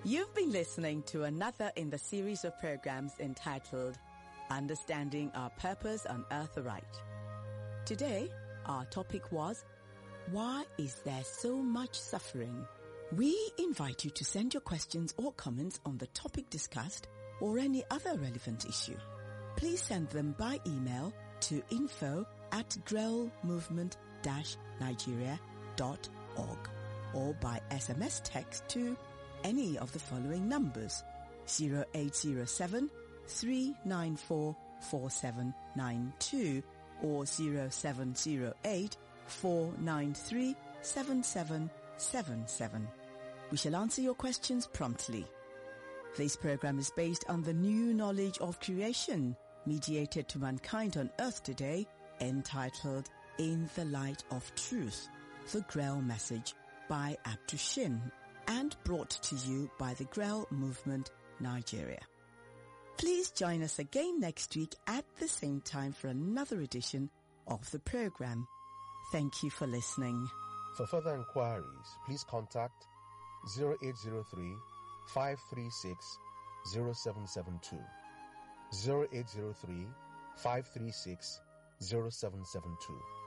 You've been listening to another in the series of programs entitled Understanding Our Purpose on Earth Aright. Today, our topic was, why is there so much suffering? We invite you to send your questions or comments on the topic discussed or any other relevant issue. Please send them by email to info@grelmovement-nigeria.org or by SMS text to any of the following numbers: 0807 394 4792 or 0708 493 7777. We shall answer your questions promptly. This program is based on the new knowledge of creation mediated to mankind on earth today, entitled In the Light of Truth, the Grel Message by Abdul Shin, and brought to you by the Grel Movement Nigeria. Please join us again next week at the same time for another edition of the program. Thank you for listening. For further inquiries, please contact 0803 536 0772. 0803 536 0772.